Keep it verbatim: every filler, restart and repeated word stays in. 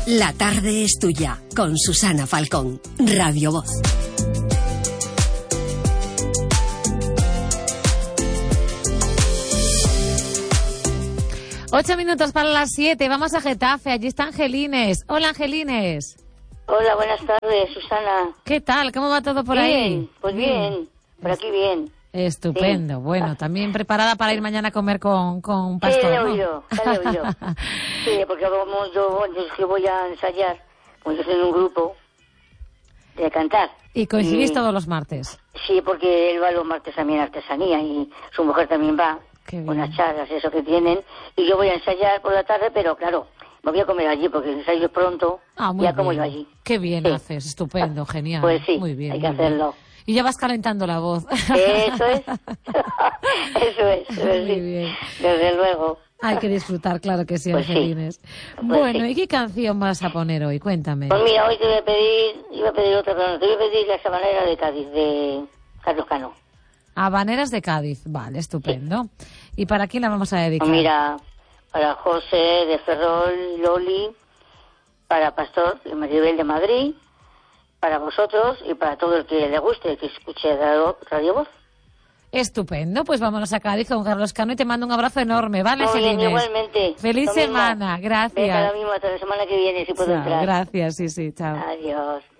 La tarde es tuya, con Susana Falcón, Radio Voz. Ocho minutos para las siete, vamos a Getafe, allí está Angelines. Hola, Angelines. Hola, buenas tardes, Susana. ¿Qué tal? ¿Cómo va todo por bien, ahí? Pues bien, bien, por aquí bien. Estupendo, sí. Bueno, también preparada para ir mañana a comer con, con Pastor, sí, le he ¿no? oído, le he oído. Sí, porque como yo, yo, yo voy a ensayar, pues yo estoy en un grupo de cantar. ¿Y coincidís y, todos los martes? Sí, porque él va los martes también a artesanía y su mujer también va. Unas charlas, eso que tienen, y yo voy a ensayar por la tarde, pero claro, me voy a comer allí porque el ensayo es pronto, ah, muy ya bien. como yo allí. Qué bien sí. haces, estupendo, genial. Pues sí, muy bien, hay que muy hacerlo. Bien. Y ya vas calentando la voz. Eso es, eso es, eso es muy sí. bien. Desde luego. Hay que disfrutar, claro que sí, pues Angelines. Sí. Pues bueno, sí. ¿y qué canción vas a poner hoy? Cuéntame. Pues mira, hoy te voy a pedir, iba a pedir otra, pero no, te voy a pedir La Sabanera de Cádiz, de Carlos Cano. Habaneras de Cádiz, vale, estupendo. Sí. ¿Y para quién la vamos a dedicar? Pues mira, para José de Ferrol, Loli, para Pastor y Maribel de Madrid, para vosotros y para todo el que le guste, el que escuche Radio, Radio Voz. Estupendo, pues vámonos a Cádiz con Carlos Cano y te mando un abrazo enorme, ¿vale, Muy bien, Angelines? igualmente. Feliz Lo semana, mismo. gracias. Venga, lo mismo, hasta la semana que viene, si puedo chao, entrar. Gracias, sí, sí, chao. Adiós.